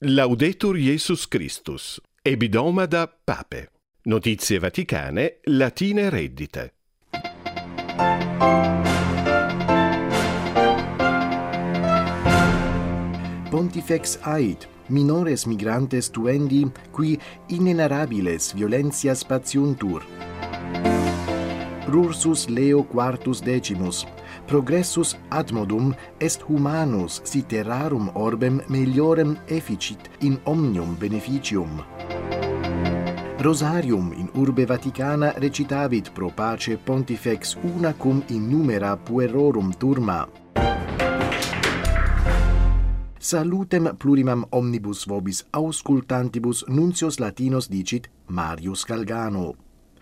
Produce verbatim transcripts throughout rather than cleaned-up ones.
Laudetur Jesus Christus. Ebidomada Pape. Notizie vaticane, latine reddite. Pontifex ait, minores migrantes tuendi, qui inenarrabiles violentias patiuntur. Rursus Leo quartus decimus, progressus admodum est humanus si terrarum orbem meliorem efficit in omnium beneficium. Rosarium in urbe Vaticana recitavit pro pace Pontifex una cum in numera puerorum turma. Salutem plurimam omnibus vobis auscultantibus nuncios latinos dicit Marius Galgano.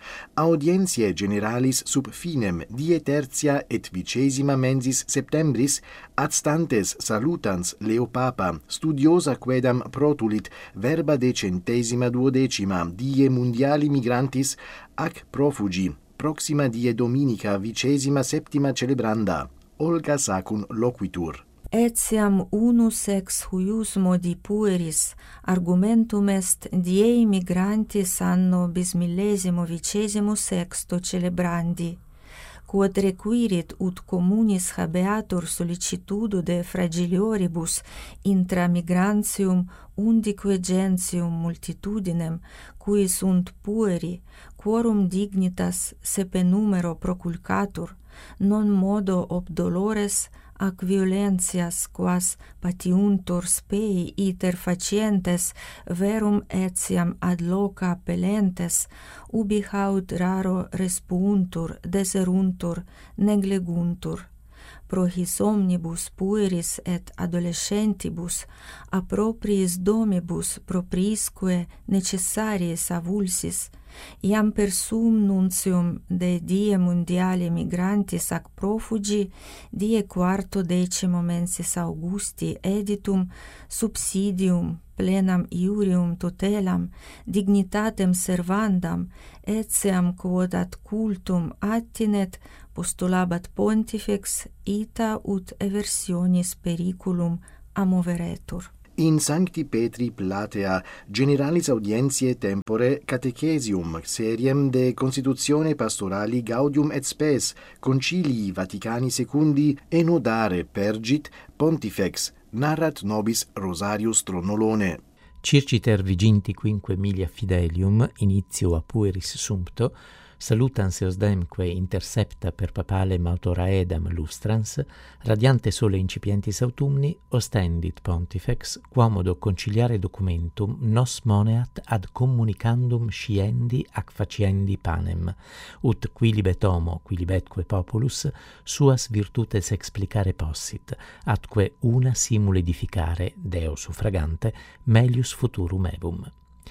Audientiae generalis sub finem die tertia et vicesima mensis septembris ad stantes salutans Leo Papa studiosa quedam protulit verba decentesima duodecima die mundiali migrantis ac profugi proxima die dominica vicesima septima celebranda. Olga Sacun loquitur. Etiam unus ex huius modi pueris argumentum est diei migrantis anno bismillesimo vicesimo sexto celebrandi, quod requirit ut communis habeatur sollicitudo de fragilioribus intra migrantium undique gentium multitudinem, cui sunt pueri, quorum dignitas sepe numero proculcatur, non modo ob dolores ac violentias quas patiuntur spei iter facientes verum etiam ad loca appellentes, ubi haud raro respuntur, deseruntur, negleguntur. Pro his omnibus pueris et adolescentibus, a propriis domibus propriisque necessariis avulsis, iam per sum nuntium de die mundiali migrantis ac profugi, die quarto decimo mensis Augusti editum subsidium plenam iurium tutelam dignitatem servandam etiam quod ad cultum attinet postulabat Pontifex ita ut eversionis periculum amoveretur. In Sancti Petri Platea generalis audientiae tempore catechesium seriem de constitutione pastorali gaudium et spes concilii Vaticani secundi enodare pergit Pontifex narrat nobis Rosarius Tronnolone. Circiter viginti quinque milia fidelium initio a pueris sumpto salutans eosdemque intercepta per papalem autoraedam lustrans, radiante sole incipientis autumni, ostendit Pontifex, quomodo conciliare documentum nos moneat ad communicandum sciendi ac faciendi panem, ut quilibet homo, quilibetque populus, suas virtutes explicare possit, atque una simul edificare, Deo suffragante, melius futurum ebum.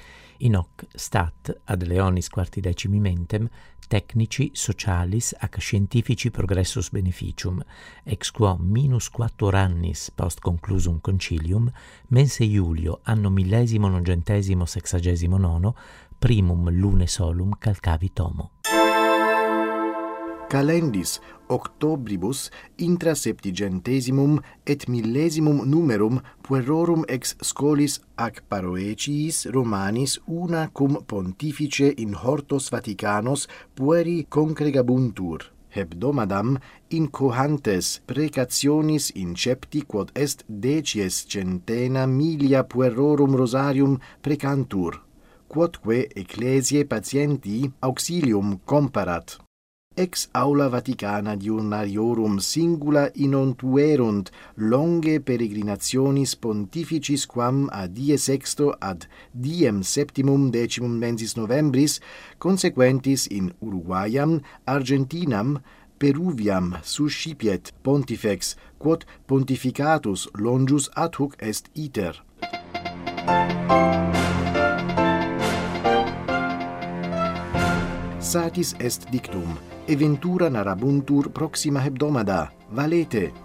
In hoc stat ad Leonis quartidecimi mentem technici socialis ac scientifici progressus beneficium, ex quo minus quattuor annis post conclusum concilium, mense Iulio anno millesimo nongentesimo sexagesimo nono, primum lune solum calcavit homo. Calendis octobribus intra septigentesimum et millesimum numerum puerorum ex scholis ac paroeciis Romanis una cum pontifice in hortos Vaticanos pueri congregabuntur. Hebdomadam in cohantes precationis incepti quod est decies centena milia puerorum rosarium precantur, quodque ecclesiae patienti auxilium comparat. Ex aula Vaticana diurnariorum singula inontuerunt longe peregrinationis pontificis quam a die sexto ad diem septimum decimum mensis novembris consequentis in Uruguayam, Argentinam, Peruviam suscipiet Pontifex, quod pontificatus longius ad hoc est iter. Satis est dictum, eventura narrabuntur proxima hebdomada, valete.